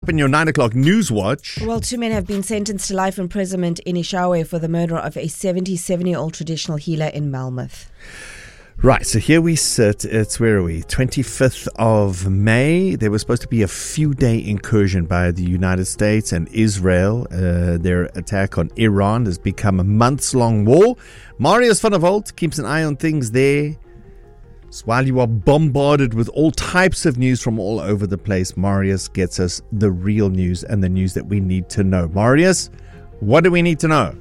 up in your 9 o'clock news watch. Well, 2 men have been sentenced to life imprisonment in Ishawe for the murder of a 77-year-old traditional healer in Malmöth. Right, so here we sit. It's, where are we? 25th of May. There was supposed to be a few-day incursion by the United States and Israel. Their attack on Iran has become a months-long war. Marius van der Walt keeps an eye on things there. So while you are bombarded with all types of news from all over the place, Marius gets us the real news and the news that we need to know. Marius, what do we need to know?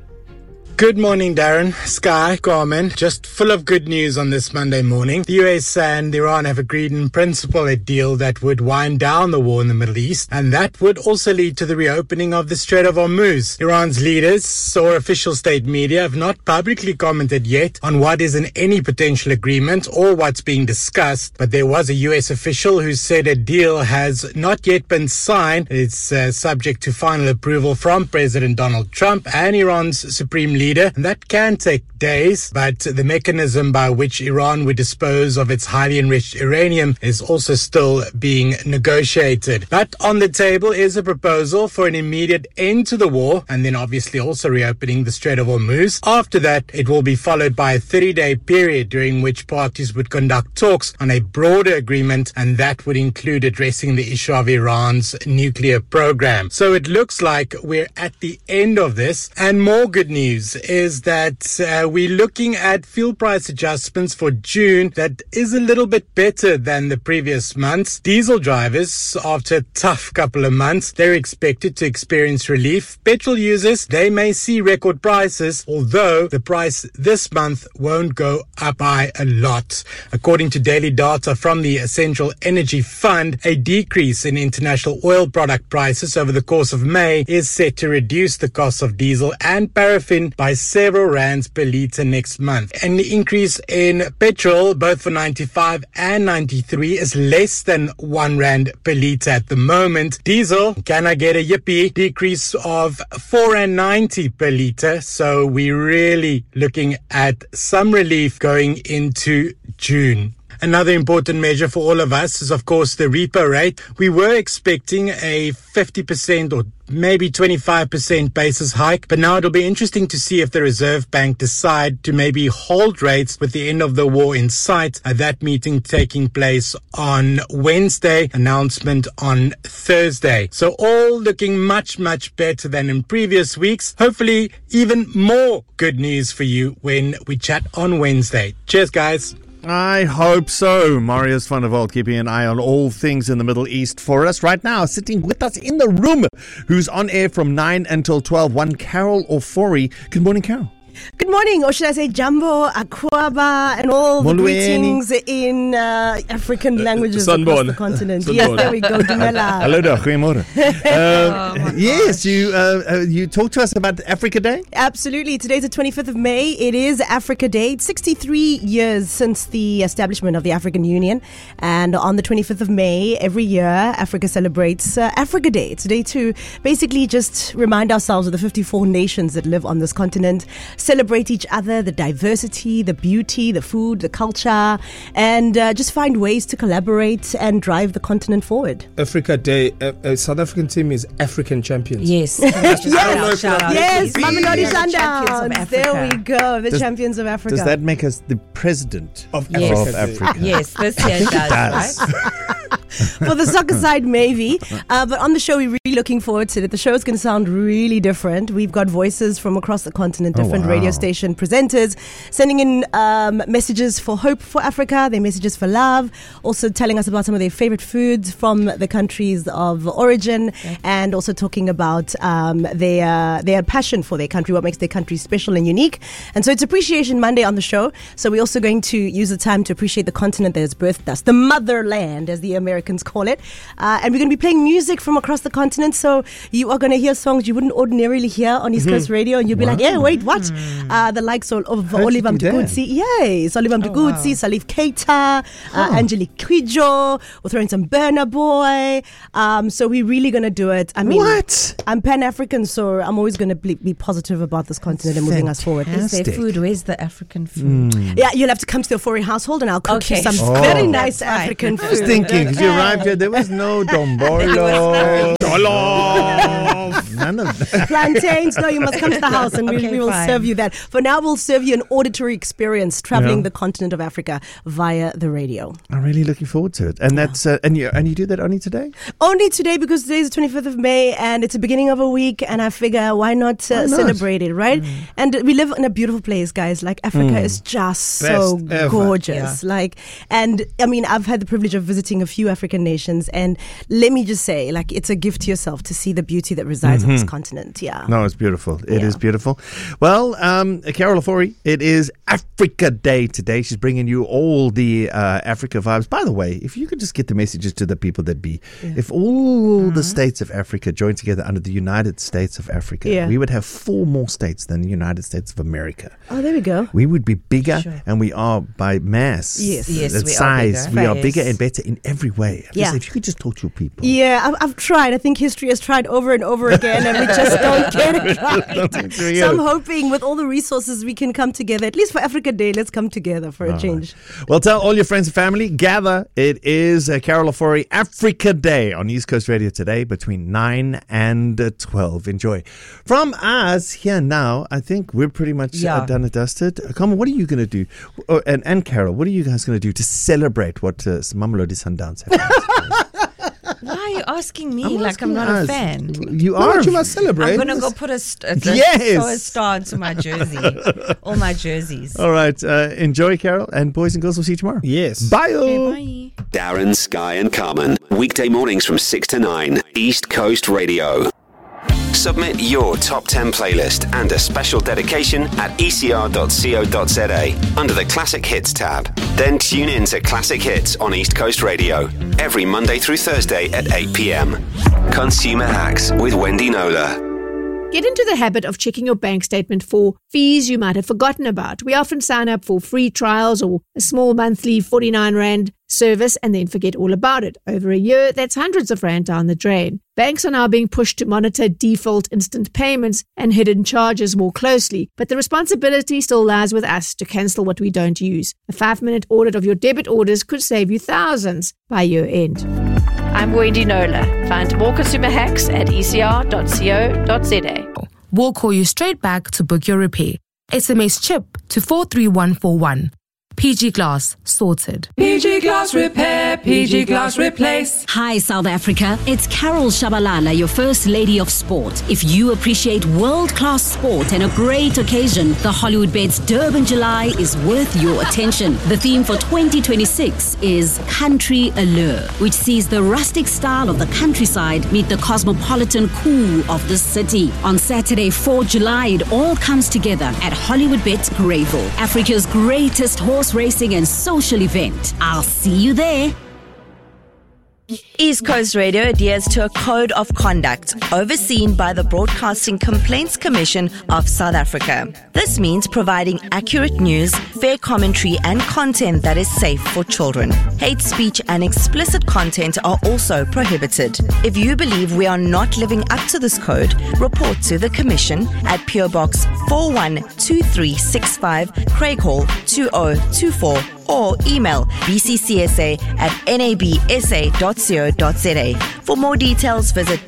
Good morning, Darren, Sky, Garmin. Just full of good news on this Monday morning. The US and Iran have agreed in principle a deal that would wind down the war in the Middle East, and that would also lead to the reopening of the Strait of Hormuz. Iran's leaders or official state media have not publicly commented yet on what is in any potential agreement or what's being discussed, but there was a US official who said a deal has not yet been signed. It's subject to final approval from President Donald Trump and Iran's supreme leader. And that can take days, but the mechanism by which Iran would dispose of its highly enriched uranium is also still being negotiated. But on the table is a proposal for an immediate end to the war, and then obviously also reopening the Strait of Hormuz. After that, it will be followed by a 30-day period during which parties would conduct talks on a broader agreement, and that would include addressing the issue of Iran's nuclear program. So it looks like we're at the end of this. And more good news is that we're looking at fuel price adjustments for June that is a little bit better than the previous months. Diesel drivers, after a tough couple of months, they're expected to experience relief. Petrol users, they may see record prices, although the price this month won't go up by a lot. According to daily data from the Central Energy Fund, a decrease in international oil product prices over the course of May is set to reduce the cost of diesel and paraffin by several rands per litre next month. And the increase in petrol, both for 95 and 93, is less than 1 rand per litre at the moment. Diesel, can I get a yippee? Decrease of 4.90 per litre. So we're really looking at some relief going into June. Another important measure for all of us is, of course, the repo rate. We were expecting a 50% or maybe 25% basis hike, but now it'll be interesting to see if the Reserve Bank decide to maybe hold rates with the end of the war in sight. That meeting taking place on Wednesday, announcement on Thursday. So all looking much, much better than in previous weeks. Hopefully even more good news for you when we chat on Wednesday. Cheers, guys. I hope so. Marius van der Walt keeping an eye on all things in the Middle East for us. Right now, sitting with us in the room, who's on air from 9 until 12, one Carol Ofori. Good morning, Carol. Good morning, or should I say Jambo, Akwaba, and all the greetings in African languages across the continent. Yes, there we go. Dumela. Hello there, goeiemorgen. Yes, you talked to us about Africa Day? Absolutely. Today's the 25th of May. It is Africa Day. It's 63 years since the establishment of the African Union. And on the 25th of May, every year, Africa celebrates Africa Day. It's a day to basically just remind ourselves of the 54 nations that live on this continent, celebrate each other, the diversity, the beauty, the food, the culture, and just find ways to collaborate and drive the continent forward. Africa Day, South African team is African champions. Yes. Yes, Mamelodi Sundowns. There we go, the champions of Africa. Does that make us the president of Africa? Yes, this year it does. Right? For the soccer side, maybe. But on the show, we're really looking forward to it. The show is going to sound really different. We've got voices from across the continent, different radio station presenters, sending in messages for hope for Africa, their messages for love, also telling us about some of their favorite foods from the countries of origin, and also talking about their passion for their country, what makes their country special and unique. And so it's Appreciation Monday on the show. So we're also going to use the time to appreciate the continent that has birthed us, the motherland, as the Americans call it. And we're going to be playing music from across the continent. So you are going to hear songs you wouldn't ordinarily hear on East Coast radio, and you'll be like, yeah, wait, what? The likes of Oliver Mtukudzi, yes, Oliver Mtukudzi, Salif Keita, Angelique Kidjo. We're throwing some Burna Boy. So we're really going to do it. I mean, what? I'm Pan-African, so I'm always going to be positive about this continent and moving us forward. Is there food? Where's the African food? Yeah, you'll have to come to the Ofori household and I'll cook you some very nice African food. I was thinking, because you arrived here, there was no dombolo. none of that. Plantains, no, you must come to the house and Okay, we will fine. serve you that. For now, we'll serve you an auditory experience traveling the continent of Africa via the radio. I'm really looking forward to it. And that's and you do that only today? Only today because today's the 25th of May and it's the beginning of a week and I figure why not celebrate it, right? And we live in a beautiful place, guys. Like Africa is just so Best ever. gorgeous. Like, and I mean, I've had the privilege of visiting a few African nations and let me just say, like, it's a gift to yourself to see the beauty that resides on this continent. Yeah. No, it's beautiful. It is Yeah. beautiful. Well, Carol Ofori, it is Africa Day today. She's bringing you all the Africa vibes. By the way, if you could just get the messages to the people that be, if all the states of Africa joined together under the United States of Africa, we would have 4 more states than the United States of America. Oh, there we go. We would be bigger, and we are by mass. Yes. Yes, and we are size. bigger. We are Yes. bigger and better in every way. Just Yeah. if you could just talk to your people. Yeah, I've tried. I think history has tried over and over again and we just don't get it right. So I'm hoping with all the resources we can come together, at least for Africa Day, let's come together for a change. Well, tell all your friends and family, gather. It is Carol Ofori Africa Day on East Coast Radio today between 9 and 12. Enjoy. From us here now, I think we're pretty much done and dusted. Carmen, what are you going to do? Oh, and Carol, what are you guys going to do to celebrate what Mamelodi Sundowns have? Why are you asking me I'm like I'm asking not us. a fan? You No, are. but you must celebrate. I'm going to go put a star into my jersey. All my jerseys. All right. Enjoy, Carol. And boys and girls, we'll see you tomorrow. Yes. Bye. Okay, bye. Darren, Sky and Carmen. Weekday mornings from 6 to 9. East Coast Radio. Submit your top 10 playlist and a special dedication at ecr.co.za under the Classic Hits tab. Then tune in to Classic Hits on East Coast Radio every Monday through Thursday at 8 p.m. Consumer Hacks with Wendy Nola. Get into the habit of checking your bank statement for fees you might have forgotten about. We often sign up for free trials or a small monthly 49 Rand service and then forget all about it. Over a year, that's hundreds of Rand down the drain. Banks are now being pushed to monitor default instant payments and hidden charges more closely, but the responsibility still lies with us to cancel what we don't use. A 5-minute audit of your debit orders could save you thousands by year end. I'm Wendy Nola. Find more consumer hacks at ecr.co.za. We'll call you straight back to book your repair. SMS CHIP to 43141. PG Glass, sorted. PG Glass Repair, PG Glass Replace. Hi, South Africa. It's Carol Shabalala, your First Lady of Sport. If you appreciate world-class sport and a great occasion, the Hollywoodbets Durban July is worth your attention. The theme for 2026 is Country Allure, which sees the rustic style of the countryside meet the cosmopolitan cool of the city. On Saturday, 4 July, it all comes together at Hollywoodbets Greyville, Africa's greatest horse racing and social event. I'll see you there. East Coast Radio adheres to a code of conduct overseen by the Broadcasting Complaints Commission of South Africa. This means providing accurate news, fair commentary, and content that is safe for children. Hate speech and explicit content are also prohibited. If you believe we are not living up to this code, report to the Commission at PO Box 412365, Craighall 2024, or email bccsa@nabsa.co.za. For more details, visit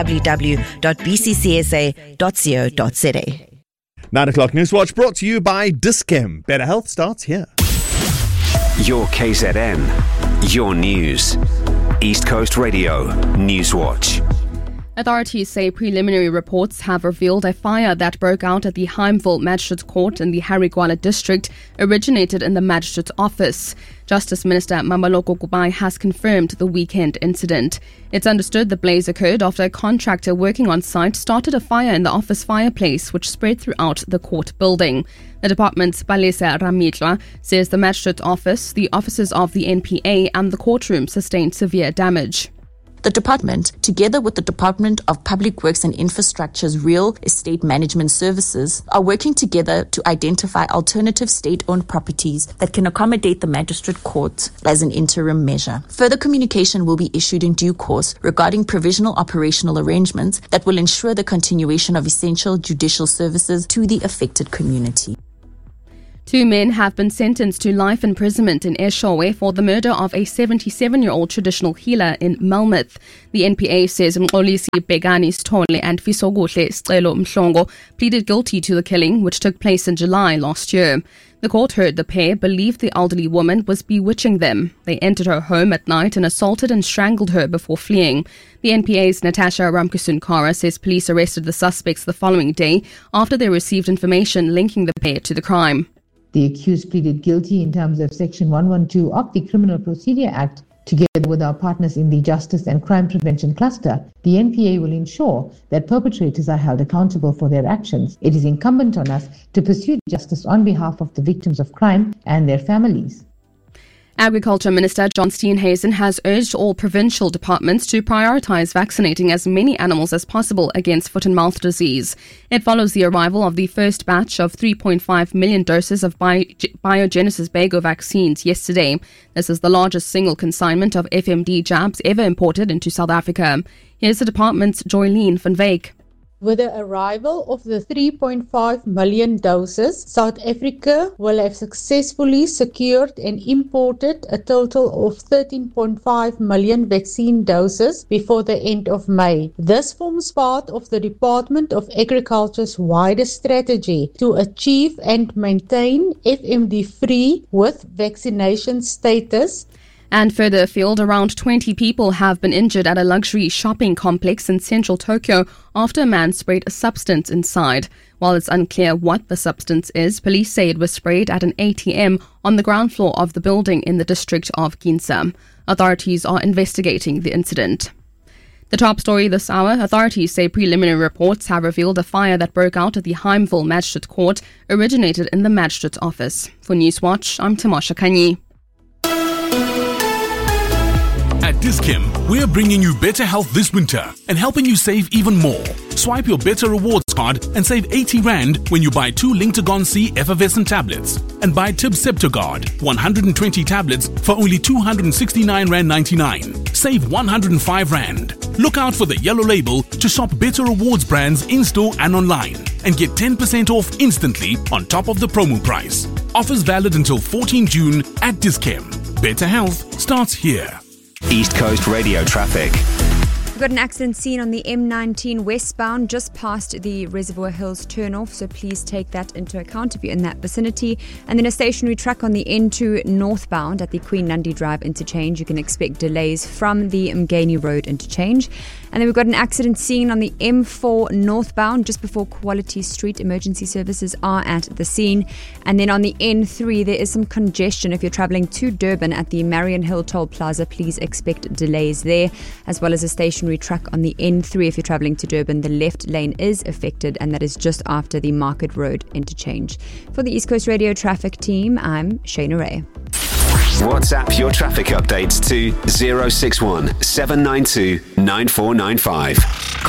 www.bccsa.co.za. 9 o'clock Newswatch brought to you by Dis-Chem. Better health starts here. Your KZN. Your news. East Coast Radio. Newswatch. Authorities say preliminary reports have revealed a fire that broke out at the Heimville Magistrates Court in the Harry Gwala district originated in the magistrate's office. Justice Minister Mamaloko Kubai has confirmed the weekend incident. It's understood the blaze occurred after a contractor working on site started a fire in the office fireplace, which spread throughout the court building. The department's Palesa Ramitla says the magistrate's office, the offices of the NPA and the courtroom sustained severe damage. The department, together with the Department of Public Works and Infrastructure's Real Estate Management Services, are working together to identify alternative state-owned properties that can accommodate the magistrate court as an interim measure. Further communication will be issued in due course regarding provisional operational arrangements that will ensure the continuation of essential judicial services to the affected community. 2 men have been sentenced to life imprisonment in Eshowe for the murder of a 77-year-old traditional healer in Melmoth. The NPA says Mxolisi Begani Stole and Fisoguhle Scelo Mhlongo pleaded guilty to the killing, which took place in July last year. The court heard the pair believed the elderly woman was bewitching them. They entered her home at night and assaulted and strangled her before fleeing. The NPA's Natasha Ramkusunkara says police arrested the suspects the following day after they received information linking the pair to the crime. The accused pleaded guilty in terms of Section 112 of the Criminal Procedure Act. Together with our partners in the Justice and Crime Prevention Cluster, the NPA will ensure that perpetrators are held accountable for their actions. It is incumbent on us to pursue justice on behalf of the victims of crime and their families. Agriculture Minister John Steenhuisen has urged all provincial departments to prioritise vaccinating as many animals as possible against foot and mouth disease. It follows the arrival of the first batch of 3.5 million doses of Biogenesis Bago vaccines yesterday. This is the largest single consignment of FMD jabs ever imported into South Africa. Here's the department's Joylene van Wyk. With the arrival of the 3.5 million doses, South Africa will have successfully secured and imported a total of 13.5 million vaccine doses before the end of May. This forms part of the Department of Agriculture's wider strategy to achieve and maintain FMD-free with vaccination status. And further afield, around 20 people have been injured at a luxury shopping complex in central Tokyo after a man sprayed a substance inside. While it's unclear what the substance is, police say it was sprayed at an ATM on the ground floor of the building in the district of Ginza. Authorities are investigating the incident. The top story this hour, authorities say preliminary reports have revealed a fire that broke out at the Heimville Magistrate Court originated in the Magistrate's office. For Newswatch, I'm Tamasha Kanyi. At Dis-Chem, we're bringing you better health this winter and helping you save even more. Swipe your Better Rewards card and save 80 Rand when you buy 2 Linctagon C effervescent tablets and buy Tib Septogard 120 tablets for only 269 Rand 99. Save 105 Rand. Look out for the yellow label to shop Better Rewards brands in-store and online and get 10% off instantly on top of the promo price. Offers valid until 14 June at Dis-Chem. Better health starts here. East Coast Radio traffic. We've got an accident scene on the M19 westbound just past the Reservoir Hills turnoff, so please take that into account if you're in that vicinity. And then a stationary truck on the N2 northbound at the Queen Nandi Drive interchange. You can expect delays from the Mgeni Road interchange. And then we've got an accident scene on the M4 northbound just before Quality Street. Emergency services are at the scene. And then on the N3, there is some congestion if you're travelling to Durban at the Marion Hill Toll Plaza. Please expect delays there, as well as a stationary truck on the N3 if you're travelling to Durban. The left lane is affected, and that is just after the Market Road interchange. For the East Coast Radio traffic team, I'm Shayna Ray. WhatsApp your traffic updates to 061 792 9495.